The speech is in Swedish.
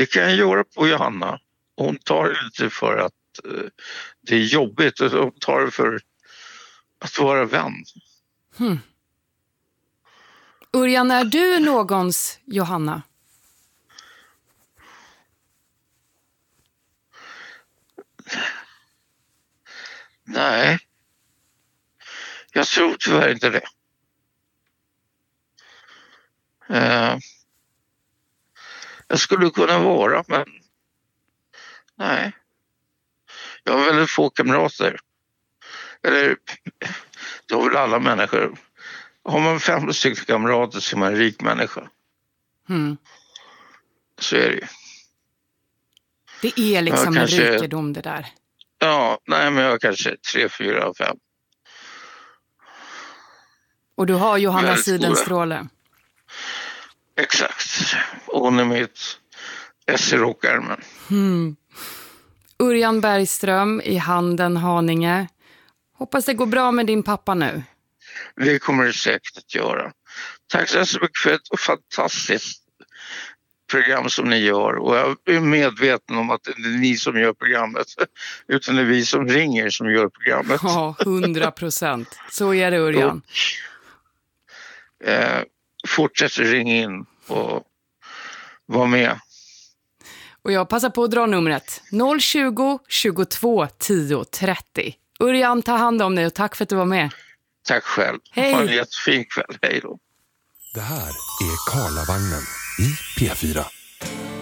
Det kan jag göra på Johanna. Hon tar det inte för att det är jobbigt. Hon tar det för att vara vän. Örjan, är du någons Johanna? Nej. Jag tror tyvärr inte det. Jag skulle kunna vara, men nej. Jag har väldigt få kamrater. Eller, det har väl alla människor. Har man 5 stycken kamrater så är man en rik människa. Så är det ju. Det är liksom en rikedom det där. Ja, nej, men jag har kanske 3, 4, 5. Och du har Johanna Sidenstråle. Exakt. Och hon är mitt S i rockärmen. Örjan Bergström i Handen, Haninge. Hoppas det går bra med din pappa nu. Det kommer det säkert att göra. Tack så mycket för ett fantastiskt program som ni gör. Och jag är medveten om att det är ni som gör programmet. Utan det är vi som ringer som gör programmet. Ja, 100%. Så är det, Örjan. Fortsätt ringa in och vara med. Och jag passar på att dra numret 020 22 10 30. Örjan, ta hand om dig och tack för att du var med. Tack själv. Hej. Ha en jättefin kväll. Hej då. Det här är Karlavagnen i P4.